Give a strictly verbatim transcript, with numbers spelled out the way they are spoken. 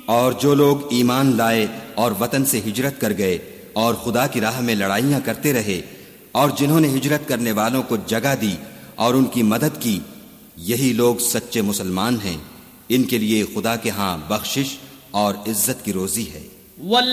और जो लोग ईमान लाए और वतन से हिजरत कर गए और खुदा की राह में लड़ाइयां करते रहे और जिन्होंने हिजरत करने वालों को जगह दी और उनकी मदद की, यही लोग सच्चे मुसलमान हैं। इनके लिए खुदा के हां बख्शिश और इज्जत की रोजी है।